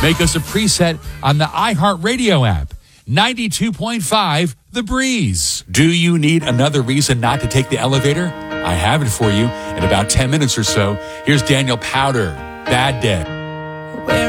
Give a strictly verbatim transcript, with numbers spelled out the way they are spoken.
Make us a preset on the iHeartRadio app. ninety-two point five The Breeze. Do you need another reason not to take the elevator? I have it for you in about ten minutes or so. Here's Daniel Powter, Bad Day.